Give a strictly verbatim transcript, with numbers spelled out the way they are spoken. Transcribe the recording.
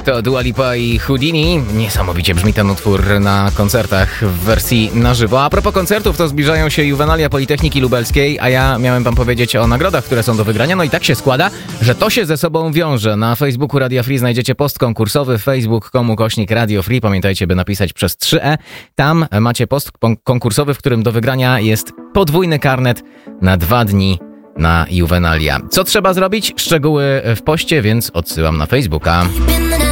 To Dua Lipa i Houdini. Niesamowicie brzmi ten utwór na koncertach w wersji na żywo. A propos koncertów, to zbliżają się juwenalia Politechniki Lubelskiej, a ja miałem wam powiedzieć o nagrodach, które są do wygrania. No i tak się składa, że to się ze sobą wiąże. Na Facebooku Radio Free znajdziecie post konkursowy facebook kropka com ukośnik Radio Free. Pamiętajcie, by napisać przez trzy e. Tam macie post konkursowy, w którym do wygrania jest podwójny karnet na dwa dni na juwenalia. Co trzeba zrobić? Szczegóły w poście, więc odsyłam na Facebooka.